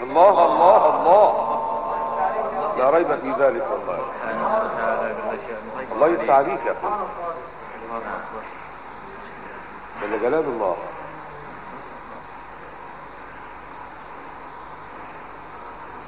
الله الله الله، لا ريب في ذلك والله. الله يفتح عليك يا اخي، جل جلال الله.